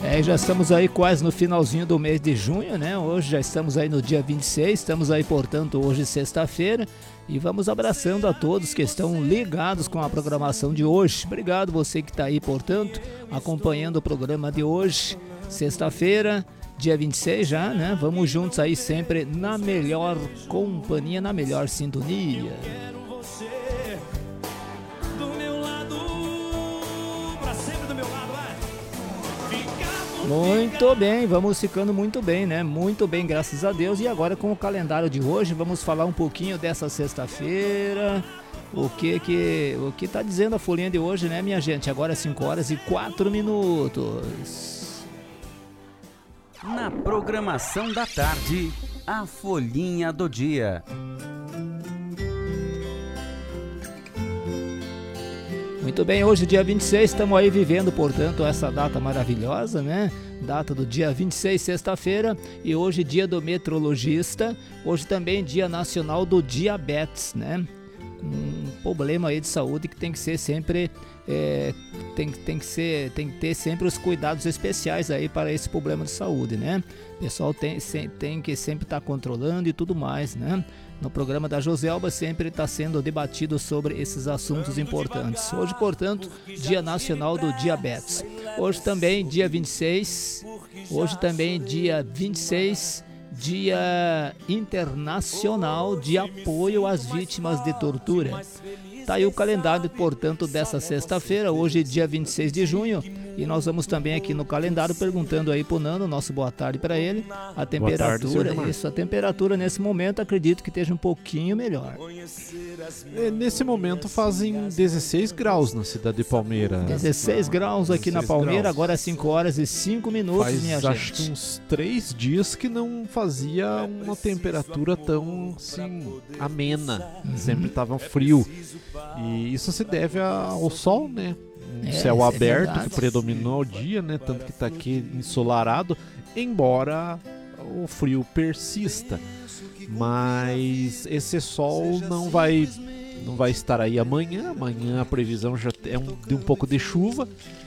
Já estamos aí quase no finalzinho do mês de junho, né? Hoje já estamos aí no dia 26, estamos aí, portanto, hoje sexta-feira, e vamos abraçando a todos que estão ligados com a programação de hoje. Obrigado você que está aí, portanto, acompanhando o programa de hoje, sexta-feira, dia 26 já, né? Vamos juntos aí sempre na melhor companhia, na melhor sintonia. Muito bem, vamos ficando muito bem, né? Muito bem, graças a Deus. E agora com o calendário de hoje, vamos falar um pouquinho dessa sexta-feira. O que tá dizendo a folhinha de hoje, né, minha gente? Agora 5h04. Na programação da tarde, a folhinha do dia. Muito bem, hoje dia 26, estamos aí vivendo, portanto, essa data maravilhosa, né? Data do dia 26, sexta-feira, e hoje dia do meteorologista, hoje também dia nacional do diabetes, né? Um problema aí de saúde que tem que ser sempre, tem que ter sempre os cuidados especiais aí para esse problema de saúde, né? O pessoal tem que sempre estar controlando e tudo mais, né? No programa da Joselba sempre está sendo debatido sobre esses assuntos importantes. Hoje, portanto, Dia Nacional do Diabetes. Hoje também, dia 26, Dia Internacional de Apoio às Vítimas de Tortura. Tá aí o calendário, portanto, dessa sexta-feira, hoje dia 26 de junho, e nós vamos também aqui no calendário perguntando aí pro Nando, nosso boa tarde para ele, a temperatura, a temperatura nesse momento acredito que esteja um pouquinho melhor. Nesse momento fazem 16 graus na cidade de Palmeira. 16 graus aqui na Palmeira, agora 5h05, minha gente. Acho que uns 3 dias que não fazia uma temperatura tão assim, amena, sempre estava frio. E isso se deve ao sol, né? Céu aberto que predominou o dia, né? Tanto que está aqui ensolarado, embora o frio persista. Mas esse sol não vai estar aí amanhã. Amanhã a previsão já é de um pouco de chuva,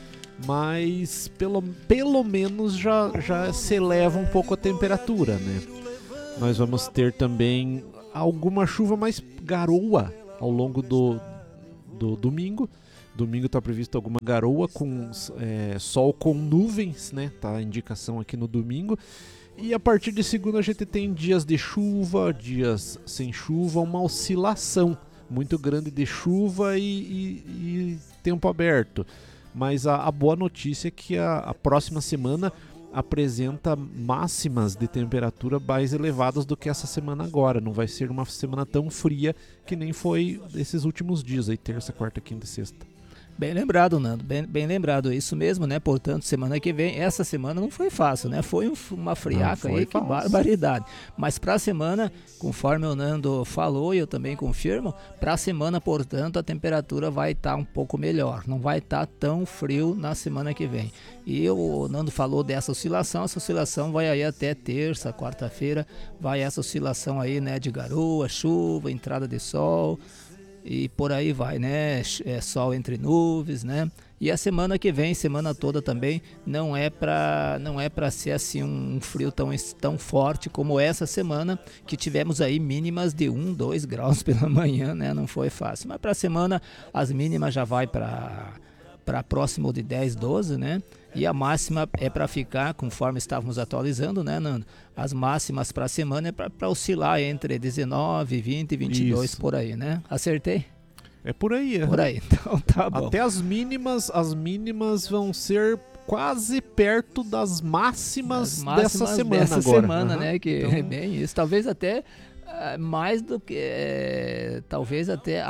mas pelo menos já se eleva um pouco a temperatura, né? Nós vamos ter também alguma chuva, mais garoa ao longo do domingo. Domingo está previsto alguma garoa com sol com nuvens, né? Tá a indicação aqui no domingo. E a partir de segunda a gente tem dias de chuva, dias sem chuva, uma oscilação muito grande de chuva e tempo aberto. Mas a boa notícia é que a próxima semana apresenta máximas de temperatura mais elevadas do que essa semana agora. Não vai ser uma semana tão fria que nem foi esses últimos dias, aí terça, quarta, quinta e sexta. Bem lembrado, Nando, bem lembrado, é isso mesmo, né? Portanto, semana que vem, essa semana não foi fácil, né? Foi uma friaca aí, que barbaridade. Mas para a semana, conforme o Nando falou e eu também confirmo, para a semana, portanto, a temperatura vai estar um pouco melhor, não vai estar tão frio na semana que vem. E o Nando falou dessa oscilação, essa oscilação vai aí até terça, quarta-feira, vai essa oscilação aí, né? De garoa, chuva, entrada de sol. E por aí vai, né? Sol entre nuvens, né? E a semana que vem, semana toda também, não é para ser assim um frio tão forte como essa semana, que tivemos aí mínimas de 1, 2 graus pela manhã, né? Não foi fácil. Mas para a semana as mínimas já vai para próximo de 10, 12, né? E a máxima é para ficar, conforme estávamos atualizando, né, Nando? As máximas para a semana é para oscilar entre 19, 20 e 22, isso, por aí, né? Acertei? É por aí, é. Por aí, então tá bom. Até as mínimas vão ser quase perto das máximas dessa semana agora. Semana, né? Que então... é bem isso. Talvez até mais do que... talvez até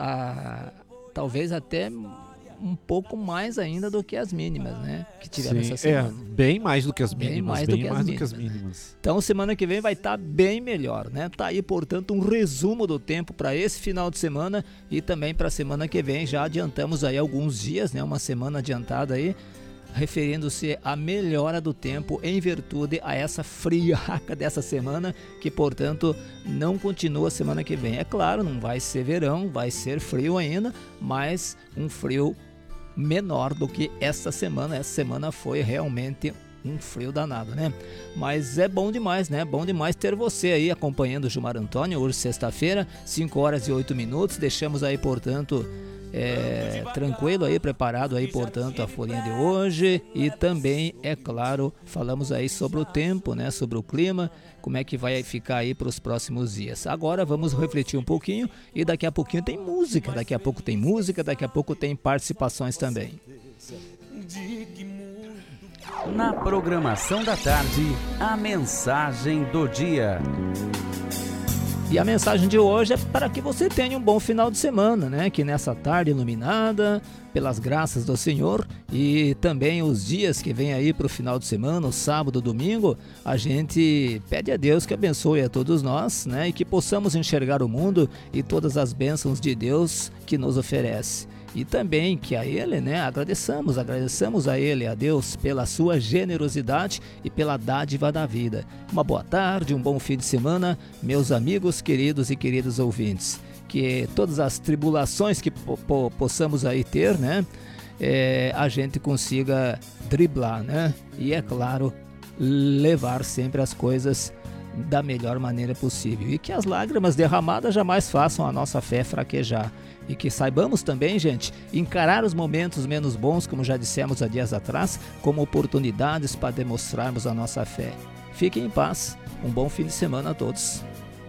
um pouco mais ainda do que as mínimas, né? Que tiveram essa semana. Bem mais do que as mínimas. Bem mais do que as mínimas. Então, semana que vem vai estar bem melhor, né? Tá aí, portanto, um resumo do tempo para esse final de semana e também para a semana que vem. Já adiantamos aí alguns dias, né? Uma semana adiantada aí, referindo-se à melhora do tempo em virtude a essa friaca dessa semana, que, portanto, não continua semana que vem. É claro, não vai ser verão, vai ser frio ainda, mas um frio menor do que essa semana. Essa semana foi realmente um frio danado, né? Mas é bom demais, né? Bom demais ter você aí acompanhando o Gilmar Antônio, hoje sexta-feira, 5h08. Deixamos aí, portanto, tranquilo aí, preparado aí, portanto, a folhinha de hoje. E também, é claro, falamos aí sobre o tempo, né? Sobre o clima, como é que vai ficar aí para os próximos dias. Agora vamos refletir um pouquinho e daqui a pouquinho tem música, daqui a pouco tem participações também. Na programação da tarde, a mensagem do dia. E a mensagem de hoje é para que você tenha um bom final de semana, né? Que nessa tarde iluminada pelas graças do Senhor e também os dias que vem aí para o final de semana, o sábado, domingo, a gente pede a Deus que abençoe a todos nós, né? E que possamos enxergar o mundo e todas as bênçãos de Deus que nos oferece. E também que a Ele, né, agradecemos a Ele, a Deus, pela sua generosidade e pela dádiva da vida. Uma boa tarde, um bom fim de semana, meus amigos queridos e queridos ouvintes. Que todas as tribulações que possamos aí ter, né, a gente consiga driblar, né? E é claro, levar sempre as coisas da melhor maneira possível. E que as lágrimas derramadas jamais façam a nossa fé fraquejar. E que saibamos também, gente, encarar os momentos menos bons, como já dissemos há dias atrás, como oportunidades para demonstrarmos a nossa fé. Fiquem em paz. Um bom fim de semana a todos.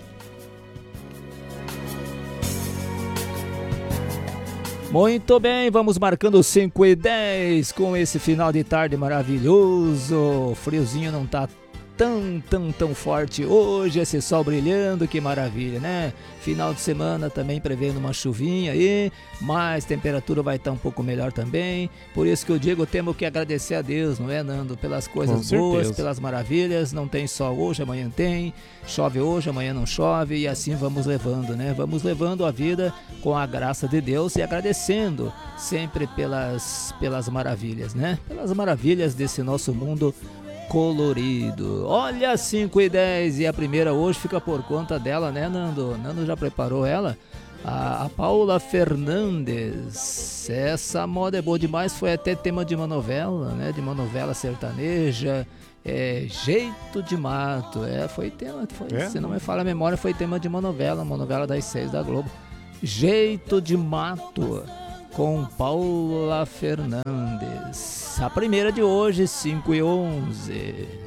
Muito bem, vamos marcando 5h10 com esse final de tarde maravilhoso. O friozinho não tá tão forte hoje, esse sol brilhando, que maravilha, né? Final de semana também prevendo uma chuvinha aí, mas temperatura vai estar um pouco melhor também. Por isso que eu digo, temos que agradecer a Deus, não é, Nando? Pelas coisas boas, pelas maravilhas. Não tem sol hoje, amanhã tem. Chove hoje, amanhã não chove. E assim vamos levando, né? Vamos levando a vida com a graça de Deus e agradecendo sempre pelas maravilhas, né? Pelas maravilhas desse nosso mundo colorido. Olha, 5h10 e a primeira hoje fica por conta dela, né, Nando? Nando já preparou ela? A Paula Fernandes. Essa moda é boa demais, foi até tema de uma novela, né? De uma novela sertaneja. Jeito de Mato. Foi tema, se não me falha a memória, foi tema de uma novela das 6 da Globo. Jeito de Mato, com Paula Fernandes. A primeira de hoje, 5h11.